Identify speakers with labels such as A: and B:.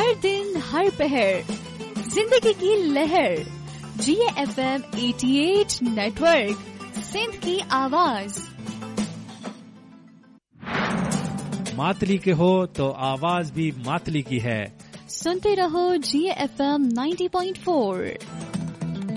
A: हर दिन हर पहर जिंदगी की लहर GFM 88 नेटवर्क सिंध की आवाज।
B: मातली के हो तो आवाज भी मातली की है।
A: सुनते रहो GFM 90.4।